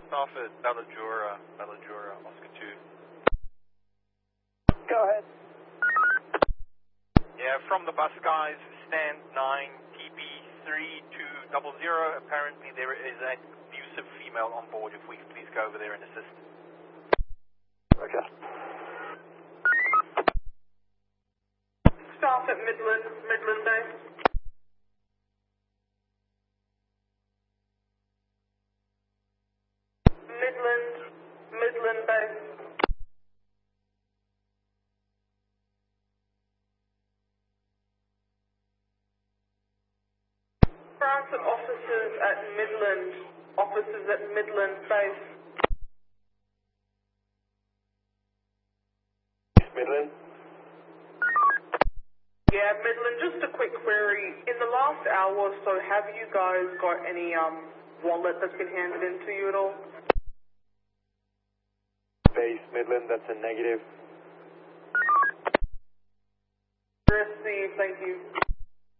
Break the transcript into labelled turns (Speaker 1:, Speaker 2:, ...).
Speaker 1: Off at Bellajura, Oscar 2.
Speaker 2: Go ahead.
Speaker 1: Yeah, from the bus guys, stand 9, TB3200. Apparently there is an abusive female on board. If we could please go over there and assist.
Speaker 2: Okay.
Speaker 3: Staff at Midland Bay. Midland Bay. Transit officers at Midland Base.
Speaker 2: Midland?
Speaker 3: Yeah, Midland, just a quick query. In the last hour or so, have you guys got any wallet that's been handed in to you at all?
Speaker 2: Base, Midland, that's a negative.
Speaker 3: Receive, thank you.